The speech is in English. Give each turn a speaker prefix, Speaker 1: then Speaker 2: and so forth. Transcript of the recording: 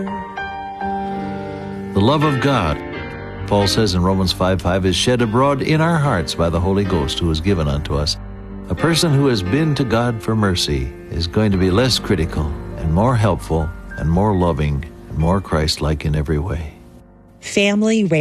Speaker 1: The love of God, Paul says in Romans 5:5, is shed abroad in our hearts by the Holy Ghost who is given unto us. A person who has been to God for mercy is going to be less critical and more helpful and more loving and more Christ-like in every way.
Speaker 2: Family Radio.